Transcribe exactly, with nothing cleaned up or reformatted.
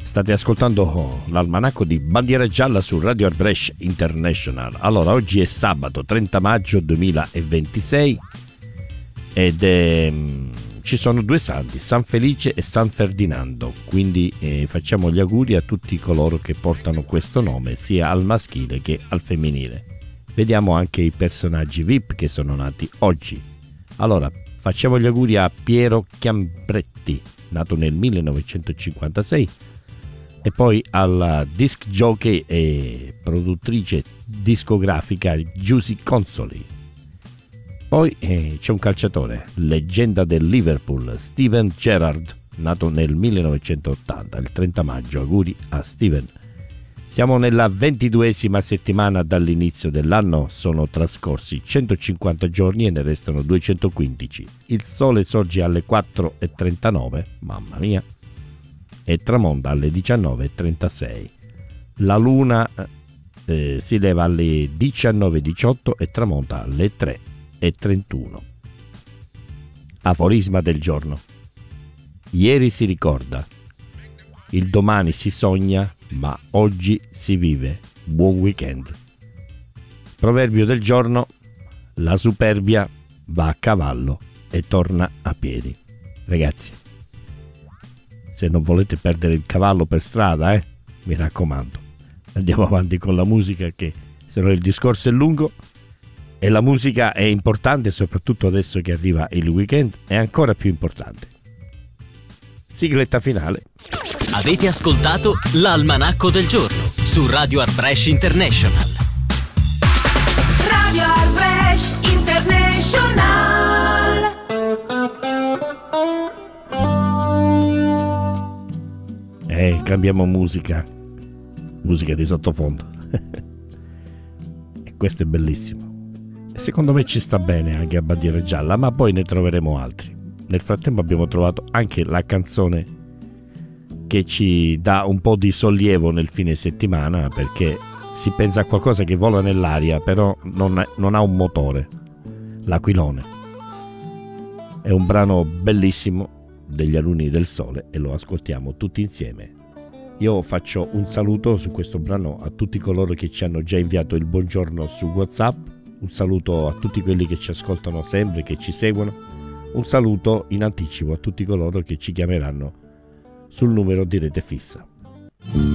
State ascoltando l'almanacco di Bandiera Gialla su Radio Art Brescia International. Allora, oggi è sabato trenta maggio duemilaventisei ed è, ci sono due santi, San Felice e San Ferdinando, quindi eh, facciamo gli auguri a tutti coloro che portano questo nome, sia al maschile che al femminile. Vediamo anche i personaggi V I P che sono nati oggi. Allora, facciamo gli auguri a Piero Chiambretti, nato nel millenovecentocinquantasei, e poi alla disc jockey e produttrice discografica Giusy Consoli. Poi eh, c'è un calciatore, leggenda del Liverpool, Steven Gerrard, nato nel millenovecentottanta, il trenta maggio. Auguri a Steven. Siamo nella ventiduesima settimana dall'inizio dell'anno, sono trascorsi centocinquanta giorni e ne restano duecentoquindici. Il sole sorge alle quattro e trentanove, mamma mia, e tramonta alle diciannove e trentasei. La luna eh, si leva alle diciannove e diciotto e tramonta alle tre e trentuno. Aforisma del giorno. Ieri si ricorda, il domani si sogna, ma oggi si vive. Buon weekend. Proverbio del giorno. La superbia va a cavallo e torna a piedi. Ragazzi, se non volete perdere il cavallo per strada, eh, mi raccomando, andiamo avanti con la musica, che se no il discorso è lungo e la musica è importante, soprattutto adesso che arriva il weekend è ancora più importante. Sigletta finale. Avete ascoltato l'almanacco del giorno su Radio Art Brescia International. Radio Art Brescia International. Eh, cambiamo musica. Musica di sottofondo. E questo è bellissimo. E secondo me ci sta bene anche a Bandiera Gialla, ma poi ne troveremo altri. Nel frattempo abbiamo trovato anche la canzone che ci dà un po' di sollievo nel fine settimana, perché si pensa a qualcosa che vola nell'aria, però non, è, non ha un motore. L'Aquilone. È un brano bellissimo degli Alunni del Sole e lo ascoltiamo tutti insieme. Io faccio un saluto su questo brano a tutti coloro che ci hanno già inviato il buongiorno su WhatsApp, un saluto a tutti quelli che ci ascoltano sempre, che ci seguono, un saluto in anticipo a tutti coloro che ci chiameranno sul numero di rete fissa.